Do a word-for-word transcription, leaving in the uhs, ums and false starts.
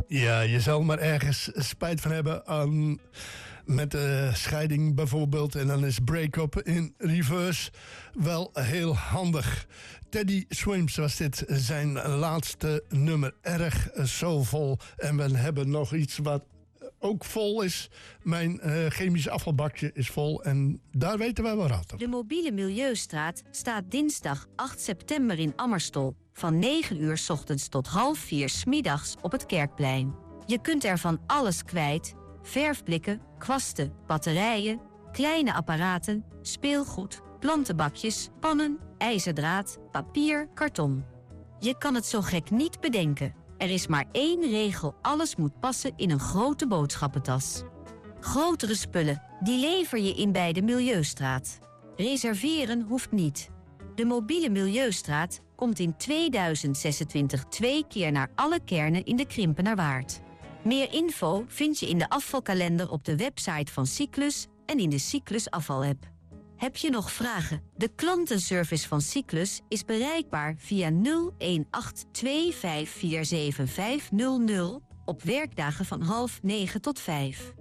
Ja, je zal maar ergens spijt van hebben aan, met de scheiding bijvoorbeeld. En dan is break-up in reverse wel heel handig. Teddy Swims was dit zijn laatste nummer. Erg soulvol. En we hebben nog iets wat ook vol is. Mijn uh, chemische afvalbakje is vol en daar weten wij wel raad op. De mobiele Milieustraat staat dinsdag acht september in Ammerstol. Van negen uur 's ochtends tot half vier 's middags op het Kerkplein. Je kunt er van alles kwijt. Verfblikken, kwasten, batterijen, kleine apparaten, speelgoed, plantenbakjes, pannen, ijzerdraad, papier, karton. Je kan het zo gek niet bedenken. Er is maar één regel, alles moet passen in een grote boodschappentas. Grotere spullen, die lever je in bij de Milieustraat. Reserveren hoeft niet. De mobiele Milieustraat komt in tweeduizend zesentwintig twee keer naar alle kernen in de Krimpenerwaard. Meer info vind je in de afvalkalender op de website van Cyclus en in de Cyclus afval-app. Heb je nog vragen? De klantenservice van Cyclus is bereikbaar via nul een acht twee vijf vier zeven vijf nul nul op werkdagen van half negen tot vijf.